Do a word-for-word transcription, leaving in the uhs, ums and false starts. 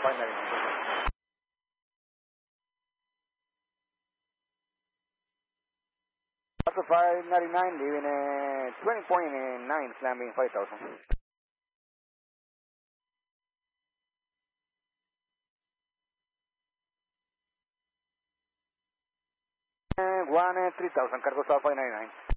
five ninety-nine. Delta five ninety-nine, leaving uh, twenty point nine, slamming five thousand. Uh, one uh, three thousand, cargo South five ninety-nine.